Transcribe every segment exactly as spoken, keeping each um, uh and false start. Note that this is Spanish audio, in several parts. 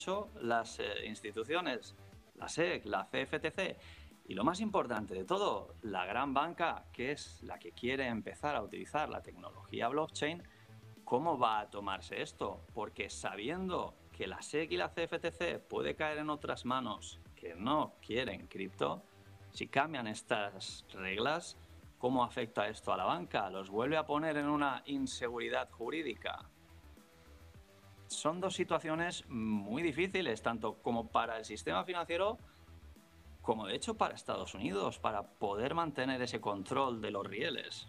hecho las eh, instituciones, la S E C, la C F T C y lo más importante de todo, la gran banca, que es la que quiere empezar a utilizar la tecnología blockchain. ¿Cómo va a tomarse esto? Porque sabiendo que la S E C y la C F T C puede caer en otras manos que no quieren cripto, si cambian estas reglas, ¿cómo afecta esto a la banca? ¿Los vuelve a poner en una inseguridad jurídica? Son dos situaciones muy difíciles, tanto como para el sistema financiero, como de hecho para Estados Unidos, para poder mantener ese control de los rieles.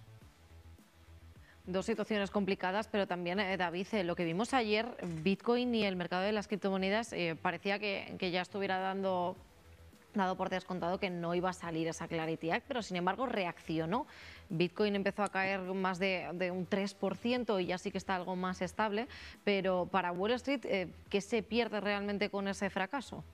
Dos situaciones complicadas, pero también, eh, David, eh, lo que vimos ayer, Bitcoin y el mercado de las criptomonedas, eh, parecía que, que ya estuviera dando, dado por descontado que no iba a salir esa Clarity Act, pero sin embargo reaccionó. Bitcoin empezó a caer más de, de un tres por ciento y ya sí que está algo más estable, pero para Wall Street, eh, ¿qué se pierde realmente con ese fracaso?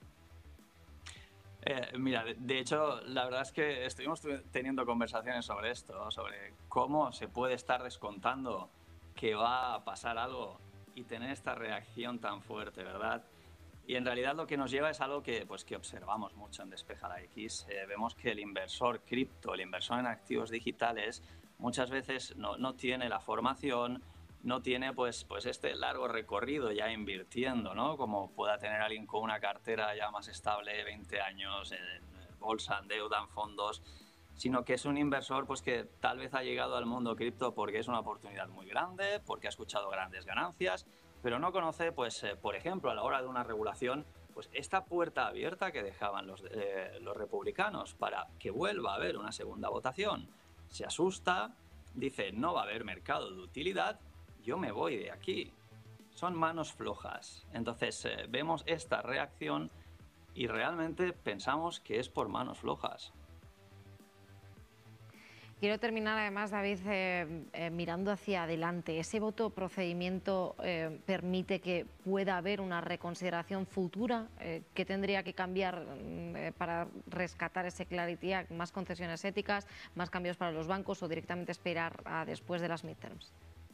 Eh, mira, de, de hecho, la verdad es que estuvimos teniendo conversaciones sobre esto, sobre cómo se puede estar descontando que va a pasar algo y tener esta reacción tan fuerte, ¿verdad? Y en realidad lo que nos lleva es algo que, pues, que observamos mucho en Despeja la X. Eh, vemos que el inversor cripto, el inversor en activos digitales, muchas veces no, no tiene la formación, no tiene pues, pues este largo recorrido ya invirtiendo, ¿no? Como pueda tener alguien con una cartera ya más estable, veinte años, en bolsa, en deuda, en fondos, sino que es un inversor pues, que tal vez ha llegado al mundo cripto porque es una oportunidad muy grande, porque ha escuchado grandes ganancias, pero no conoce, pues, eh, por ejemplo, a la hora de una regulación, pues esta puerta abierta que dejaban los, eh, los republicanos para que vuelva a haber una segunda votación. Se asusta, dice no va a haber mercado de utilidad, yo me voy de aquí. Son manos flojas. Entonces eh, vemos esta reacción y realmente pensamos que es por manos flojas. Quiero terminar además, David, eh, eh, mirando hacia adelante. ¿Ese voto procedimiento eh, permite que pueda haber una reconsideración futura? Eh, ¿Qué tendría que cambiar mm, eh, para rescatar ese Clarity Act? ¿Más concesiones éticas, más cambios para los bancos o directamente esperar a después de las midterms?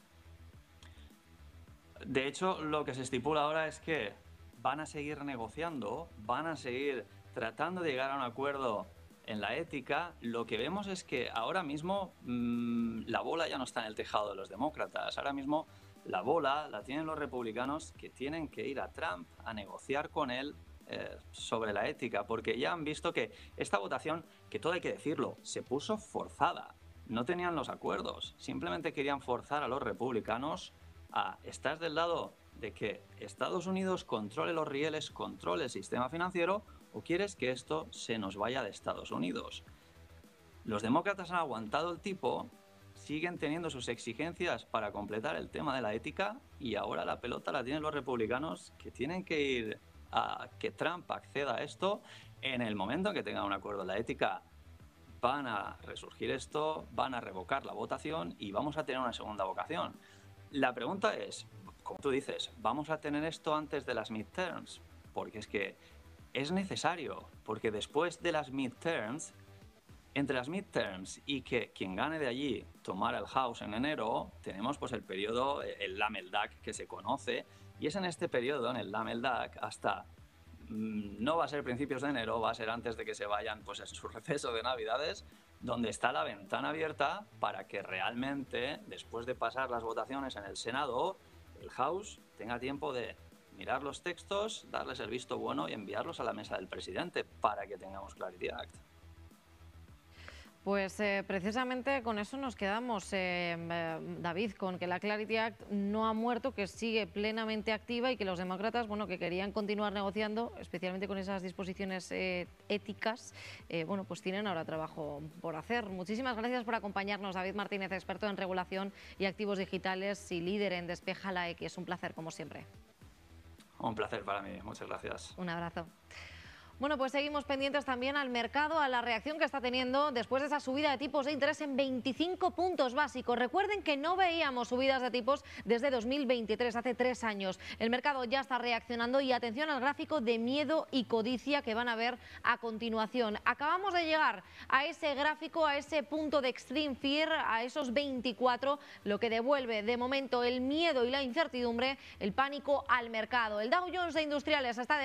De hecho, lo que se estipula ahora es que van a seguir negociando, van a seguir tratando de llegar a un acuerdo en la ética. Lo que vemos es que ahora mismo mmm, la bola ya no está en el tejado de los demócratas. Ahora mismo la bola la tienen los republicanos, que tienen que ir a Trump a negociar con él eh, sobre la ética, porque ya han visto que esta votación, que todo hay que decirlo, se puso forzada. No tenían los acuerdos, simplemente querían forzar a los republicanos a, ¿estás del lado de que Estados Unidos controle los rieles, controle el sistema financiero, o quieres que esto se nos vaya de Estados Unidos? Los demócratas han aguantado el tipo, siguen teniendo sus exigencias para completar el tema de la ética, y ahora la pelota la tienen los republicanos, que tienen que ir a que Trump acceda a esto. En el momento en que tengan un acuerdo en la ética, van a resurgir esto, van a revocar la votación y vamos a tener una segunda votación. La pregunta es, como tú dices, ¿vamos a tener esto antes de las midterms? Porque es que es necesario, porque después de las midterms, entre las midterms y que quien gane de allí tomara el House en enero, tenemos pues el periodo, el lame duck que se conoce, y es en este periodo, en el lame duck, hasta mmm, no va a ser principios de enero, va a ser antes de que se vayan pues en su receso de Navidades, donde está la ventana abierta para que realmente, después de pasar las votaciones en el Senado, el House tenga tiempo de mirar los textos, darles el visto bueno y enviarlos a la mesa del presidente para que tengamos Clarity Act. Pues eh, precisamente con eso nos quedamos, eh, eh, David, con que la Clarity Act no ha muerto, que sigue plenamente activa y que los demócratas, bueno, que querían continuar negociando, especialmente con esas disposiciones eh, éticas, eh, bueno, pues tienen ahora trabajo por hacer. Muchísimas gracias por acompañarnos, David Martínez, experto en regulación y activos digitales y líder en Despeja la X. Un placer, como siempre. Un placer para mí, muchas gracias. Un abrazo. Bueno, pues seguimos pendientes también al mercado, a la reacción que está teniendo después de esa subida de tipos de interés en veinticinco puntos básicos. Recuerden que no veíamos subidas de tipos desde dos mil veintitrés, hace tres años. El mercado ya está reaccionando y atención al gráfico de miedo y codicia que van a ver a continuación. Acabamos de llegar a ese gráfico, a ese punto de extreme fear, a esos veinticuatro, lo que devuelve de momento el miedo y la incertidumbre, el pánico al mercado. El Dow Jones de Industriales está de